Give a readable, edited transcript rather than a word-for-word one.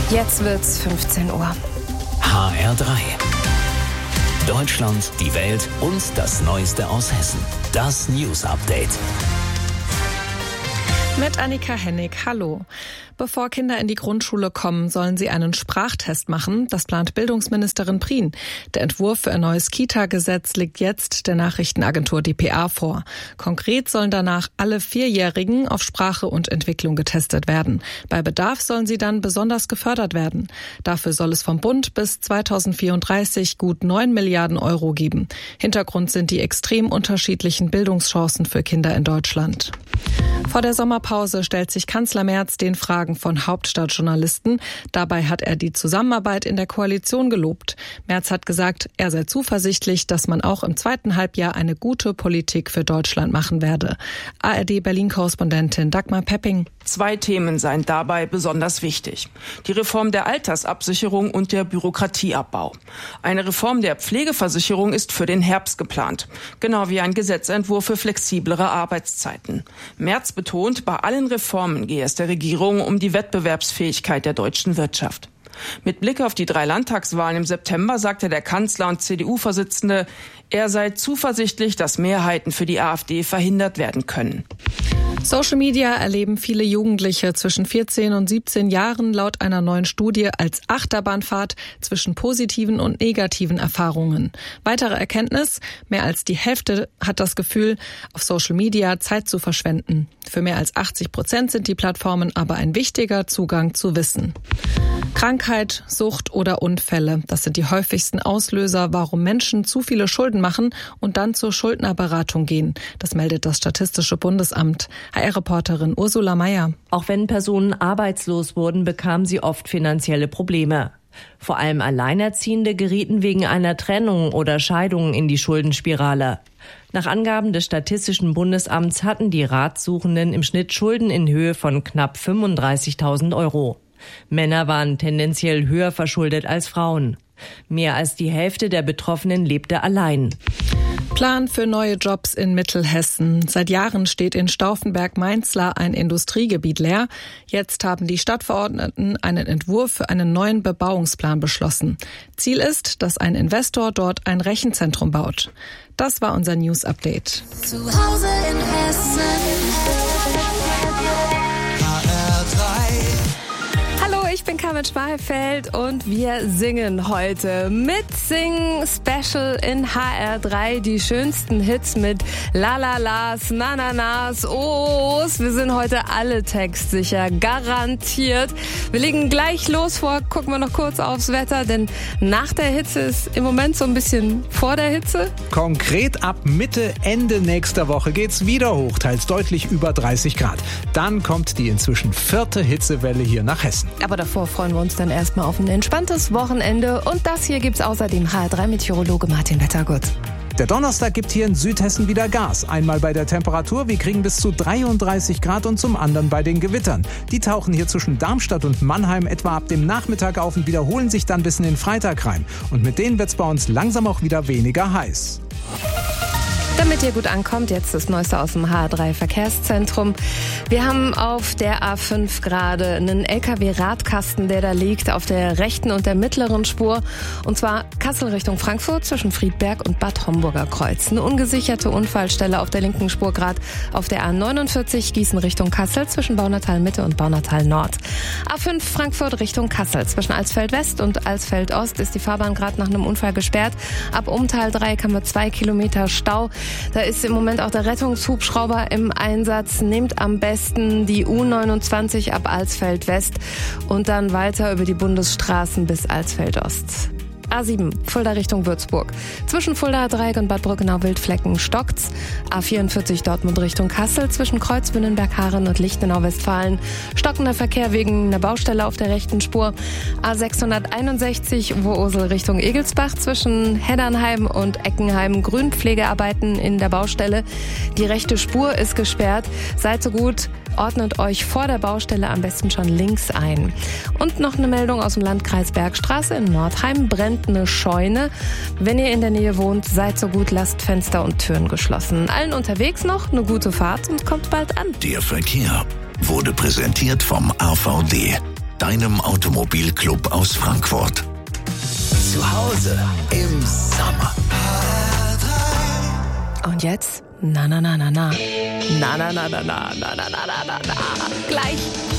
Jetzt wird's 15 Uhr. HR3. Deutschland, die Welt und das Neueste aus Hessen. Das News Update. Mit Annika Hennig, hallo. Bevor Kinder in die Grundschule kommen, sollen sie einen Sprachtest machen. Das plant Bildungsministerin Prien. Der Entwurf für ein neues Kita-Gesetz liegt jetzt der Nachrichtenagentur dpa vor. Konkret sollen danach alle 4-Jährigen auf Sprache und Entwicklung getestet werden. Bei Bedarf sollen sie dann besonders gefördert werden. Dafür soll es vom Bund bis 2034 gut 9 Milliarden Euro geben. Hintergrund sind die extrem unterschiedlichen Bildungschancen für Kinder in Deutschland. Vor der Sommerpause stellt sich Kanzler Merz den Fragen von Hauptstadtjournalisten. Dabei hat er die Zusammenarbeit in der Koalition gelobt. Merz hat gesagt, er sei zuversichtlich, dass man auch im zweiten Halbjahr eine gute Politik für Deutschland machen werde. ARD-Berlin-Korrespondentin Dagmar Pepping. 2 Themen seien dabei besonders wichtig. Die Reform der Altersabsicherung und der Bürokratieabbau. Eine Reform der Pflegeversicherung ist für den Herbst geplant. Genau wie ein Gesetzentwurf für flexiblere Arbeitszeiten. Merz betont, bei allen Reformen gehe es der Regierung um die Wettbewerbsfähigkeit der deutschen Wirtschaft. Mit Blick auf die 3 Landtagswahlen im September sagte der Kanzler und CDU-Vorsitzende, er sei zuversichtlich, dass Mehrheiten für die AfD verhindert werden können. Social Media erleben viele Jugendliche zwischen 14 und 17 Jahren laut einer neuen Studie als Achterbahnfahrt zwischen positiven und negativen Erfahrungen. Weitere Erkenntnis: Mehr als die Hälfte hat das Gefühl, auf Social Media Zeit zu verschwenden. Für mehr als 80% sind die Plattformen aber ein wichtiger Zugang zu Wissen. Krankheit, Sucht oder Unfälle, das sind die häufigsten Auslöser, warum Menschen zu viele Schulden machen und dann zur Schuldnerberatung gehen. Das meldet das Statistische Bundesamt. HR-Reporterin Ursula Meyer. Auch wenn Personen arbeitslos wurden, bekamen sie oft finanzielle Probleme. Vor allem Alleinerziehende gerieten wegen einer Trennung oder Scheidung in die Schuldenspirale. Nach Angaben des Statistischen Bundesamts hatten die Ratsuchenden im Schnitt Schulden in Höhe von knapp 35.000 Euro. Männer waren tendenziell höher verschuldet als Frauen. Mehr als die Hälfte der Betroffenen lebte allein. Plan für neue Jobs in Mittelhessen. Seit Jahren steht in Stauffenberg-Mainzlar ein Industriegebiet leer. Jetzt haben die Stadtverordneten einen Entwurf für einen neuen Bebauungsplan beschlossen. Ziel ist, dass ein Investor dort ein Rechenzentrum baut. Das war unser News Update. Zu Hause in Hessen. Ich bin Carmen Schmalfeld und wir singen heute mit Sing-Special in HR3 die schönsten Hits mit La-La-Las, Na-Na-Nas, Ohs. Wir sind heute alle textsicher, garantiert. Wir legen gleich los, gucken wir noch kurz aufs Wetter, denn nach der Hitze ist im Moment so ein bisschen vor der Hitze. Konkret ab Mitte, Ende nächster Woche geht's wieder hoch, teils deutlich über 30 Grad. Dann kommt die inzwischen 4. Hitzewelle hier nach Hessen. Aber davor freuen wir uns dann erstmal auf ein entspanntes Wochenende. Und das hier gibt's außerdem HR3-Meteorologe Martin Wettergut. Der Donnerstag gibt hier in Südhessen wieder Gas. Einmal bei der Temperatur, wir kriegen bis zu 33 Grad und zum anderen bei den Gewittern. Die tauchen hier zwischen Darmstadt und Mannheim etwa ab dem Nachmittag auf und wiederholen sich dann bis in den Freitag rein. Und mit denen wird's bei uns langsam auch wieder weniger heiß. Damit ihr gut ankommt, jetzt das Neueste aus dem HR3 Verkehrszentrum. Wir haben auf der A5 gerade einen LKW-Radkasten, der da liegt auf der rechten und der mittleren Spur. Und zwar Kassel Richtung Frankfurt zwischen Friedberg und Bad Homburger Kreuz. Eine ungesicherte Unfallstelle auf der linken Spur gerade auf der A49 Gießen Richtung Kassel zwischen Baunatal Mitte und Baunatal Nord. A5 Frankfurt Richtung Kassel zwischen Alsfeld West und Alsfeld Ost ist die Fahrbahn gerade nach einem Unfall gesperrt. Ab Umtal 3 haben wir 2 Kilometer Stau. Da ist im Moment auch der Rettungshubschrauber im Einsatz. Nehmt am besten die U29 ab Alsfeld West und dann weiter über die Bundesstraßen bis Alsfeld Ost. A7, Fulda Richtung Würzburg. Zwischen Fulda Dreieck und Bad Brückenau-Wildflecken stockt's. A44 Dortmund Richtung Kassel zwischen Kreuzbünnenberg-Haaren und Lichtenau-Westfalen. Stockender Verkehr wegen einer Baustelle auf der rechten Spur. A661 Vohusel Richtung Egelsbach zwischen Heddernheim und Eckenheim. Grünpflegearbeiten in der Baustelle. Die rechte Spur ist gesperrt. Seid so gut, ordnet euch vor der Baustelle am besten schon links ein. Und noch eine Meldung aus dem Landkreis Bergstraße in Nordheim. Brennt eine Scheune. Wenn ihr in der Nähe wohnt, seid so gut, lasst Fenster und Türen geschlossen. Allen unterwegs noch eine gute Fahrt und kommt bald an. Der Verkehr wurde präsentiert vom AVD. deinem Automobilclub aus Frankfurt. Zu Hause im Sommer. Und jetzt? Na. Na. Gleich.